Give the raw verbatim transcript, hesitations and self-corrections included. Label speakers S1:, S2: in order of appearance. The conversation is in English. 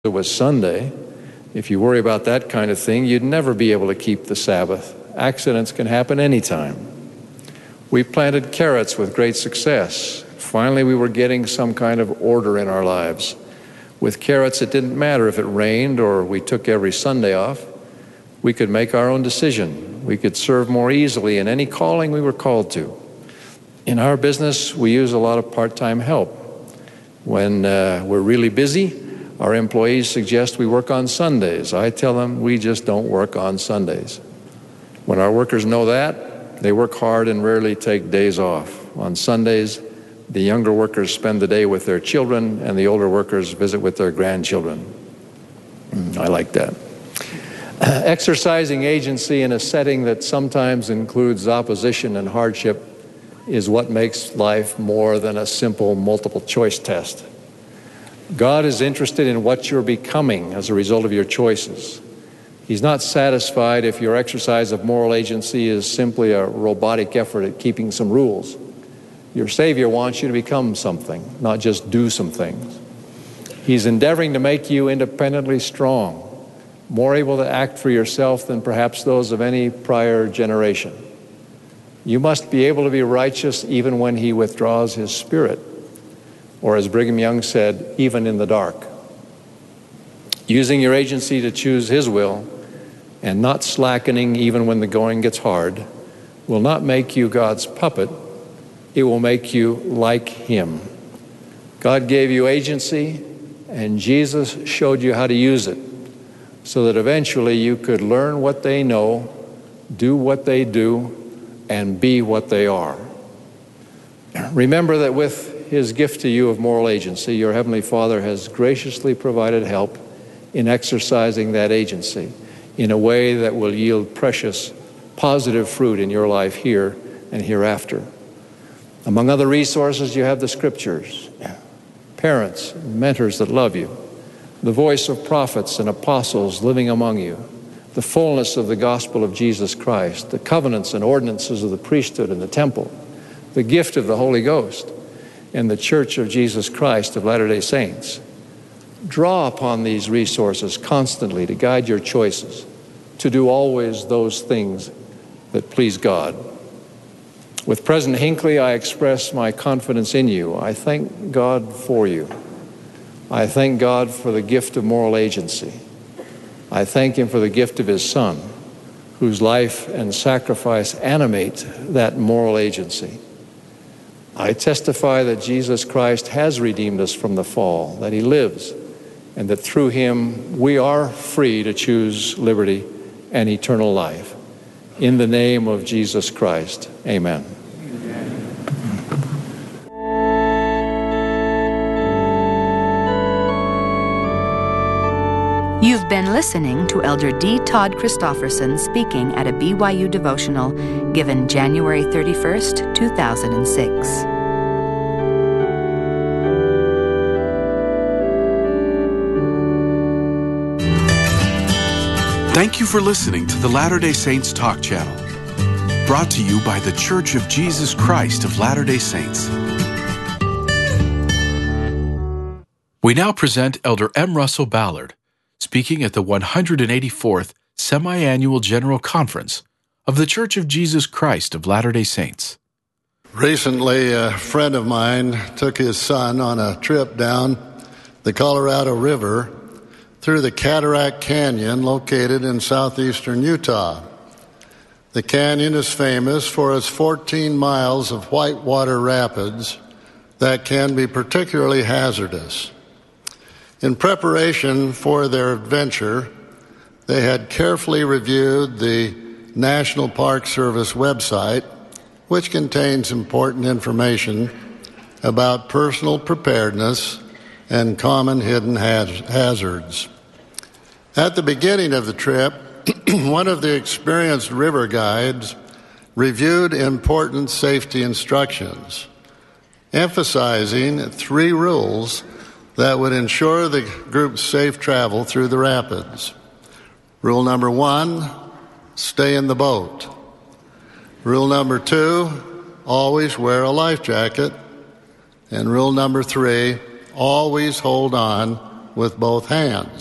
S1: it was Sunday, if you worry about that kind of thing, you'd never be able to keep the Sabbath. Accidents can happen anytime. We planted carrots with great success. Finally, we were getting some kind of order in our lives. With carrots, it didn't matter if it rained or we took every Sunday off. We could make our own decision. We could serve more easily in any calling we were called to. In our business, we use a lot of part-time help. When uh, we're really busy, our employees suggest we work on Sundays. I tell them we just don't work on Sundays. When our workers know that, they work hard and rarely take days off. On Sundays, the younger workers spend the day with their children, and the older workers visit with their grandchildren. Mm, I like that. Uh, exercising agency in a setting that sometimes includes opposition and hardship is what makes life more than a simple multiple choice test. God is interested in what you're becoming as a result of your choices. He's not satisfied if your exercise of moral agency is simply a robotic effort at keeping some rules. Your Savior wants you to become something, not just do some things. He's endeavoring to make you independently strong, more able to act for yourself than perhaps those of any prior generation. You must be able to be righteous even when He withdraws His Spirit, or as Brigham Young said, even in the dark. Using your agency to choose His will and not slackening even when the going gets hard will not make you God's puppet. It will make you like Him. God gave you agency, and Jesus showed you how to use it so that eventually you could learn what they know, do what they do, and be what they are. Remember that with His gift to you of moral agency, your Heavenly Father has graciously provided help in exercising that agency in a way that will yield precious, positive fruit in your life here and hereafter. Among other resources, you have the Scriptures, parents, mentors that love you, the voice of prophets and apostles living among you, the fullness of the gospel of Jesus Christ, the covenants and ordinances of the priesthood and the temple, the gift of the Holy Ghost, and the Church of Jesus Christ of Latter-day Saints. Draw upon these resources constantly to guide your choices, to do always those things that please God. With President Hinckley, I express my confidence in you. I thank God for you. I thank God for the gift of moral agency. I thank Him for the gift of His Son, whose life and sacrifice animate that moral agency. I testify that Jesus Christ has redeemed us from the fall, that He lives, and that through Him we are free to choose liberty and eternal life. In the name of Jesus Christ, amen.
S2: You've been listening to Elder D. Todd Christofferson speaking at a B Y U devotional given January thirty-first, two thousand six.
S3: Thank you for listening to the Latter-day Saints Talk Channel, brought to you by The Church of Jesus Christ of Latter-day Saints. We now present Elder M. Russell Ballard, speaking at the one hundred eighty-fourth Semi-Annual General Conference of The Church of Jesus Christ of Latter-day Saints.
S4: Recently, a friend of mine took his son on a trip down the Colorado River through the Cataract Canyon located in southeastern Utah. The canyon is famous for its fourteen miles of whitewater rapids that can be particularly hazardous. In preparation for their adventure, they had carefully reviewed the National Park Service website, which contains important information about personal preparedness and common hidden haz- hazards. At the beginning of the trip, one of the experienced river guides reviewed important safety instructions, emphasizing three rules that would ensure the group's safe travel through the rapids. Rule number one, stay in the boat. Rule number two, always wear a life jacket. And rule number three, always hold on with both hands.